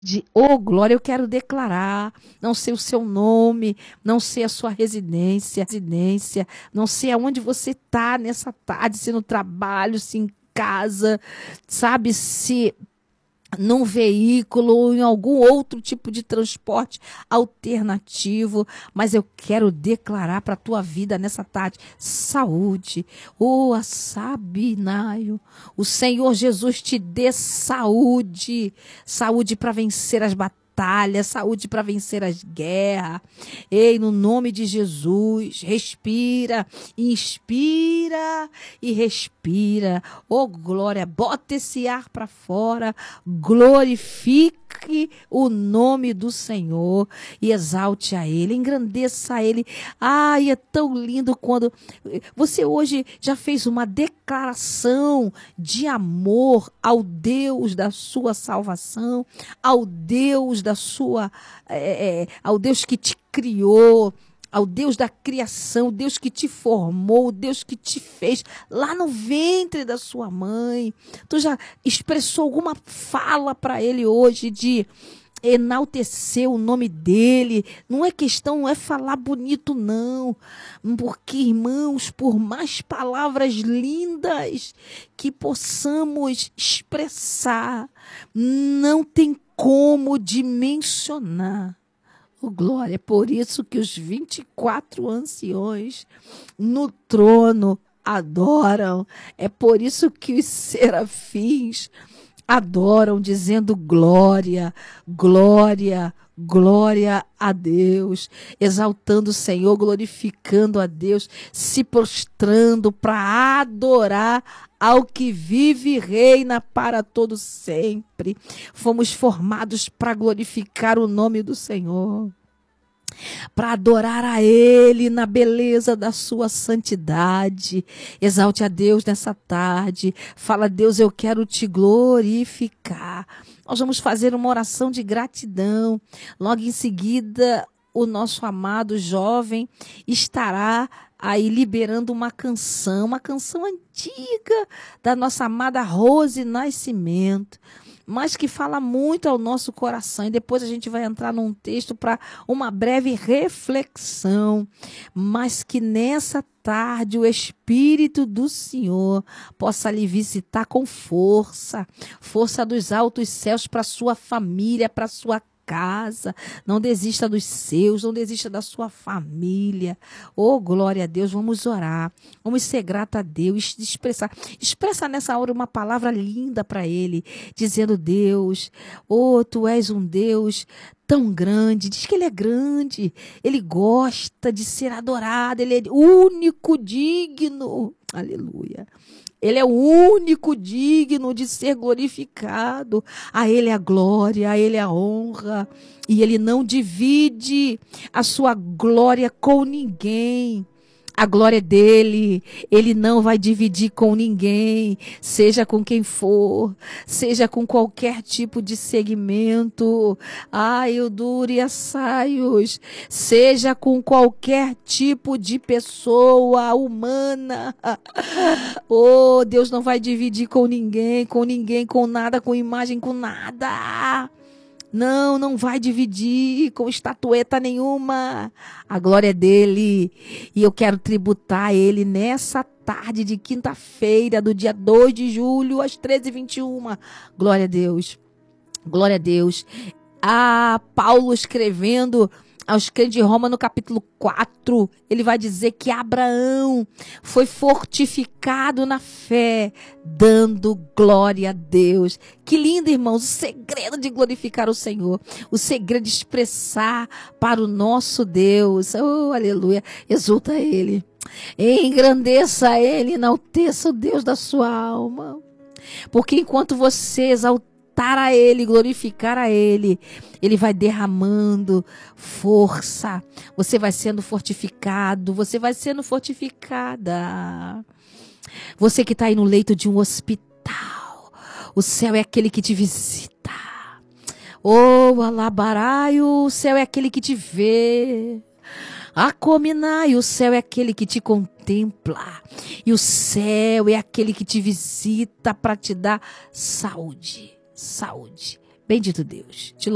Oh, glória, eu quero declarar, não sei o seu nome, não sei a sua residência, não sei aonde você está nessa tarde, se no trabalho, se em casa, sabe, se num veículo ou em algum outro tipo de transporte alternativo, mas eu quero declarar para a tua vida nessa tarde saúde. Oh, Sabinaio, o Senhor Jesus te dê saúde, saúde para vencer as batalhas, saúde para vencer as guerras. Ei, no nome de Jesus, respira, inspira e respira. Oh, glória, bota esse ar para fora, glorifique o nome do Senhor e exalte a Ele, engrandeça a Ele. Ai, é tão lindo quando você hoje já fez uma declaração de amor ao Deus da sua salvação, ao Deus da sua, ao Deus que te criou, ao Deus da criação, o Deus que te formou, o Deus que te fez lá no ventre da sua mãe. Tu já expressou alguma fala para Ele hoje de enaltecer o nome dele? Não é questão, não é falar bonito não, porque, irmãos, por mais palavras lindas que possamos expressar, não tem como dimensionar. Oh, glória, é por isso que os 24 anciões no trono adoram, é por isso que os serafins adoram, dizendo glória, glória, glória a Deus, exaltando o Senhor, glorificando a Deus, se prostrando para adorar ao que vive e reina para todo sempre. Fomos formados para glorificar o nome do Senhor, para adorar a Ele na beleza da sua santidade. Exalte a Deus nessa tarde. Fala: Deus, eu quero te glorificar. Nós vamos fazer uma oração de gratidão. Logo em seguida, o nosso amado jovem estará aí liberando uma canção antiga da nossa amada Rose Nascimento, mas que fala muito ao nosso coração. E depois a gente vai entrar num texto para uma breve reflexão, mas que nessa tarde o Espírito do Senhor possa lhe visitar com força dos altos céus para sua família, para sua casa. Não desista dos seus, não desista da sua família. Oh, glória a Deus, vamos orar, vamos ser grata a Deus, expressa nessa hora uma palavra linda para Ele, dizendo: Deus, oh, Tu és um Deus tão grande. Diz que Ele é grande, Ele gosta de ser adorado, Ele é único, digno, aleluia. Ele é o único digno de ser glorificado. A Ele a glória, a Ele a honra. E Ele não divide a sua glória com ninguém. A glória dele, Ele não vai dividir com ninguém, seja com quem for, seja com qualquer tipo de segmento. Ai, eu duro e assaios, seja com qualquer tipo de pessoa humana. Oh, Deus não vai dividir com ninguém, com nada, com imagem, com nada. Não vai dividir com estatueta nenhuma. A glória é dele. E eu quero tributar a ele nessa tarde de quinta-feira, do dia 2 de julho, às 13h21. Glória a Deus. Glória a Deus. Paulo escrevendo aos crentes de Roma, no capítulo 4, ele vai dizer que Abraão foi fortificado na fé, dando glória a Deus. Que lindo, irmãos, o segredo de glorificar o Senhor, o segredo de expressar para o nosso Deus. Oh, aleluia, exulta Ele, engrandeça Ele, enalteça o Deus da sua alma, porque enquanto você exaltar a Ele, glorificar a Ele, Ele vai derramando força, você vai sendo fortificado, você vai sendo fortificada. Você que está aí no leito de um hospital, o céu é aquele que te visita. Oh, alabaraio, o céu é aquele que te vê. Acominai, o céu é aquele que te contempla. E o céu é aquele que te visita para te dar saúde. Saúde. Bendito Deus. Te